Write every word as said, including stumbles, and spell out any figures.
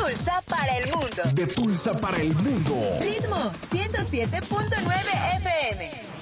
Tulsa para el mundo. De Tulsa para el mundo. Ritmo ciento siete punto nueve F M.